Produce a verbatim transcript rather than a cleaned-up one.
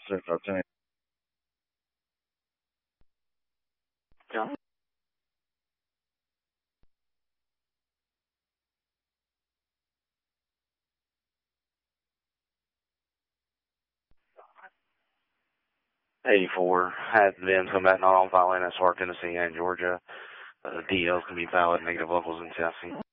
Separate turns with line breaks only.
six five ten.
Yeah. eighty-four had been combat not on file in S R, Tennessee, and Georgia. Uh, D Ls can be valid, negative locals in Tennessee.